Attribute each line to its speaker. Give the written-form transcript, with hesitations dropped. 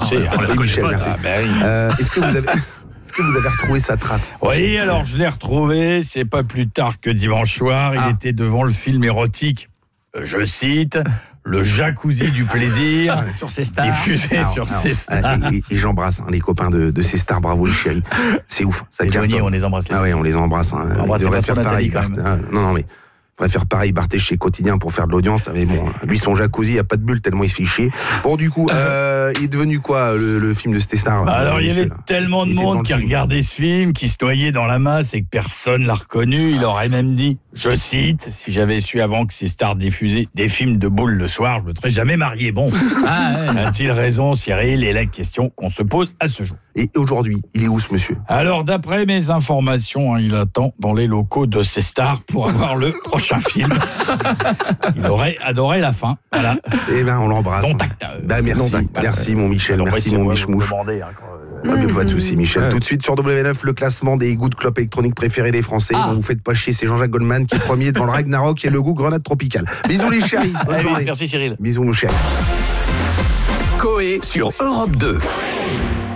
Speaker 1: sais, on la
Speaker 2: Oui,
Speaker 1: connaît
Speaker 2: Michel,
Speaker 1: pas.
Speaker 2: merci. Est-ce que vous avez retrouvé sa trace?
Speaker 1: Oui, alors je l'ai retrouvé, c'est pas plus tard que dimanche soir, il était devant le film érotique, je cite, le jacuzzi du plaisir,
Speaker 3: Sur ces stars.
Speaker 1: diffusé sur ces stars.
Speaker 2: Et j'embrasse les copains de ces stars, bravo les chéris. C'est ouf, ça
Speaker 1: Les douaniers,
Speaker 2: cartonne.
Speaker 1: on les embrasse.
Speaker 2: Ah ouais, on les embrasse. Hein.
Speaker 1: Embrassez
Speaker 2: Il devrait
Speaker 1: votre
Speaker 2: faire pareil.
Speaker 1: Nathalie, quand même.
Speaker 2: Non, mais il devrait faire pareil, Barthé chez Quotidien pour faire de l'audience. Mais bon, lui, son jacuzzi, il n'y a pas de bulle tellement il se fait chier. Bon, du coup, il est devenu quoi, le film de ces stars?
Speaker 1: Alors, il y avait
Speaker 2: là
Speaker 1: tellement de
Speaker 2: Il était devant
Speaker 1: monde
Speaker 2: le
Speaker 1: qui
Speaker 2: film.
Speaker 1: regardait ce film, qui se noyait dans la masse et que personne l'a reconnu. Il aurait même dit, je cite, si j'avais su avant que ces stars diffusaient des films de boules le soir, je me serais jamais marié. Bon, a-t-il raison, Cyril? Et la question qu'on se pose à ce jour.
Speaker 2: Et aujourd'hui, il est où ce monsieur?
Speaker 1: Alors, d'après mes informations, il attend dans les locaux de ces stars pour avoir le prochain film. Il aurait adoré la fin. Voilà.
Speaker 2: Eh ben, on l'embrasse.
Speaker 1: Contact.
Speaker 2: Merci mon Michel, merci mon Michmouche. Pas de soucis, Michel. Tout de suite sur W9, le classement des goûts de clopes électroniques préférés des Français. Bon, vous faites pas chier, c'est Jean-Jacques Goldman qui est premier devant le Ragnarok et le goût grenade tropicale. Bisous les chéris, bonne journée.
Speaker 1: Merci Cyril.
Speaker 2: Bisous nos chéris.
Speaker 4: Coé sur Europe 2.